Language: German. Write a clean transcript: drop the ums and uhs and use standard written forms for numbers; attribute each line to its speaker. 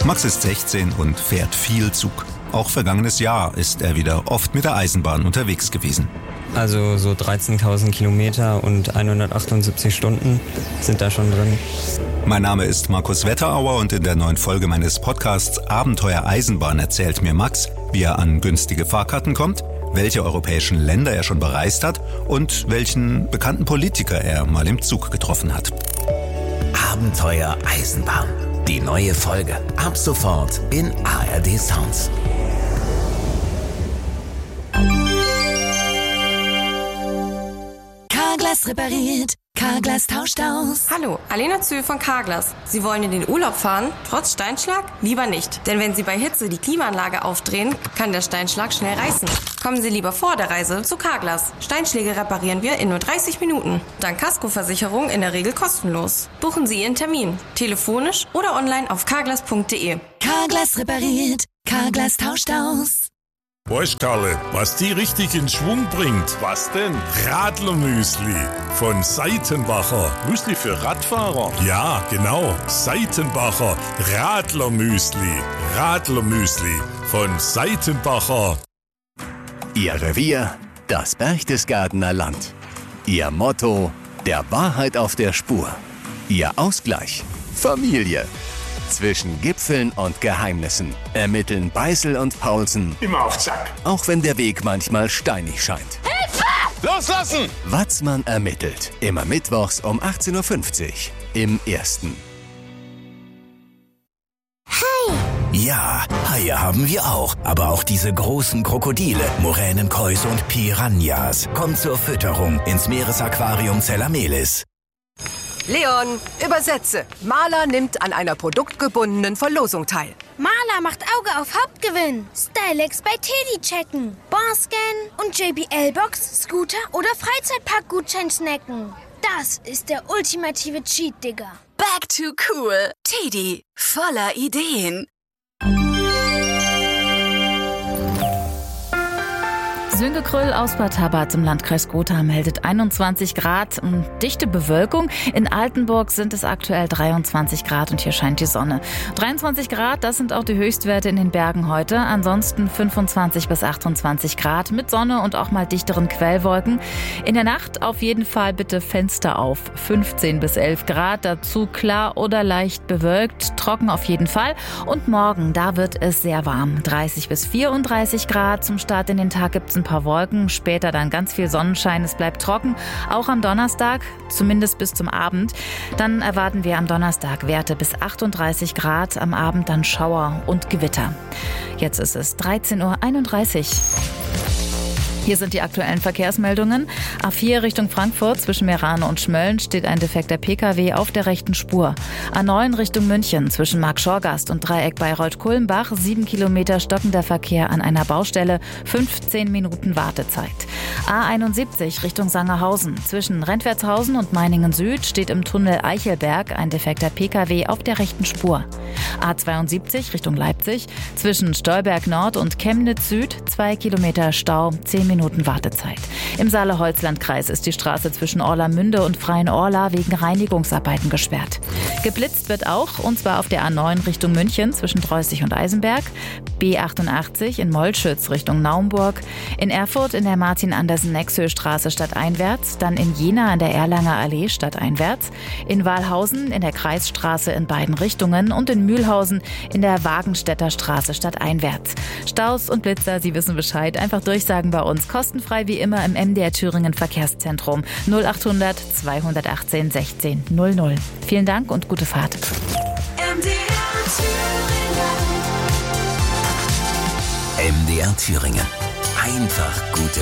Speaker 1: Max ist 16 und fährt viel Zug. Auch vergangenes Jahr ist er wieder oft mit der Eisenbahn unterwegs gewesen.
Speaker 2: Also so 13.000 Kilometer und 178 Stunden sind da schon drin.
Speaker 1: Mein Name ist Markus Wetterauer und in der neuen Folge meines Podcasts Abenteuer Eisenbahn erzählt mir Max, wie er an günstige Fahrkarten kommt, welche europäischen Länder er schon bereist hat und welchen bekannten Politiker er mal im Zug getroffen hat.
Speaker 3: Abenteuer Eisenbahn. Die neue Folge. Ab sofort in ARD Sounds.
Speaker 4: Carglass repariert. Carglass tauscht aus.
Speaker 5: Hallo, Alena Zühl von Carglass. Sie wollen in den Urlaub fahren, trotz Steinschlag? Lieber nicht. Denn wenn Sie bei Hitze die Klimaanlage aufdrehen, kann der Steinschlag schnell reißen. Kommen Sie lieber vor der Reise zu Carglass. Steinschläge reparieren wir in nur 30 Minuten. Dank Kaskoversicherung in der Regel kostenlos. Buchen Sie Ihren Termin. Telefonisch oder online auf carglass.de.
Speaker 4: Carglass repariert. Carglass tauscht aus.
Speaker 6: Weißt Karle, was die richtig in Schwung bringt?
Speaker 7: Was denn?
Speaker 6: Radlermüsli von Seitenbacher.
Speaker 7: Müsli für Radfahrer?
Speaker 6: Ja, genau. Seitenbacher Radlermüsli. Radlermüsli von Seitenbacher.
Speaker 8: Ihr Revier, das Berchtesgadener Land. Ihr Motto, der Wahrheit auf der Spur. Ihr Ausgleich, Familie. Zwischen Gipfeln und Geheimnissen ermitteln Beißel und Paulsen.
Speaker 7: Immer auf Zack.
Speaker 8: Auch wenn der Weg manchmal steinig scheint.
Speaker 7: Hilfe! Loslassen!
Speaker 8: Watzmann ermittelt. Immer mittwochs um 18.50 Uhr im Ersten.
Speaker 3: Hai! Ja, Haie haben wir auch. Aber auch diese großen Krokodile, Moränenkäuse und Piranhas. Kommt zur Fütterung ins Meeresaquarium Zellamelis.
Speaker 9: Leon, übersetze. Maler nimmt an einer produktgebundenen Verlosung teil.
Speaker 10: Maler macht Auge auf Hauptgewinn. Stylex bei Teddy checken. Barscan und JBL-Box, Scooter oder Freizeitpark-Gutschein snacken. Das ist der ultimative Cheat, Digga.
Speaker 4: Back to cool. Teddy, voller Ideen.
Speaker 11: Sönke Kröll aus Bad Tabat im Landkreis Gotha meldet 21 Grad und dichte Bewölkung. In Altenburg sind es aktuell 23 Grad und hier scheint die Sonne. 23 Grad, das sind auch die Höchstwerte in den Bergen heute. Ansonsten 25 bis 28 Grad mit Sonne und auch mal dichteren Quellwolken. In der Nacht auf jeden Fall bitte Fenster auf. 15 bis 11 Grad, dazu klar oder leicht bewölkt, trocken auf jeden Fall. Und morgen, da wird es sehr warm. 30 bis 34 Grad. Zum Start in den Tag gibt es ein paar Wolken, später dann ganz viel Sonnenschein, es bleibt trocken, auch am Donnerstag, zumindest bis zum Abend. Dann erwarten wir am Donnerstag Werte bis 38 Grad, am Abend dann Schauer und Gewitter. Jetzt ist es 13.31 Uhr. Hier sind die aktuellen Verkehrsmeldungen. A4 Richtung Frankfurt zwischen Meerane und Schmölln steht ein defekter Pkw auf der rechten Spur. A9 Richtung München zwischen Marktschorgast und Dreieck Bayreuth-Kulmbach 7 Kilometer stockender Verkehr an einer Baustelle, 15 Minuten Wartezeit. A71 Richtung Sangerhausen zwischen Rentwertshausen und Meiningen Süd steht im Tunnel Eichelberg ein defekter Pkw auf der rechten Spur. A72 Richtung Leipzig zwischen Stolberg Nord und Chemnitz Süd 2 Kilometer Stau, 10 Minuten Wartezeit. Im Saale-Holzland-Kreis ist die Straße zwischen Orlamünde und Freienorla wegen Reinigungsarbeiten gesperrt. Geblitzt wird auch, und zwar auf der A9 Richtung München zwischen Dreußig und Eisenberg, B88 in Molschütz Richtung Naumburg, in Erfurt in der Martin-Andersen-Nexö-Straße stadteinwärts, dann in Jena an der Erlanger Allee stadteinwärts, in Walhausen in der Kreisstraße in beiden Richtungen und in Mühlhausen in der Wagenstädter Straße stadteinwärts. Staus und Blitzer, Sie wissen Bescheid, einfach durchsagen bei uns. Kostenfrei wie immer im MDR Thüringen Verkehrszentrum 0800 218 16 00. Vielen Dank und gute Fahrt.
Speaker 3: MDR Thüringen. Einfach gute